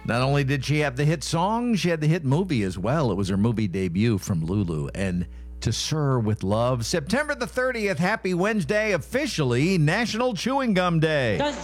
Not only did she have the hit song, she had the hit movie as well. It was her movie debut from Lulu. And To Sir with Love, September the 30th, happy Wednesday, officially National Chewing Gum Day.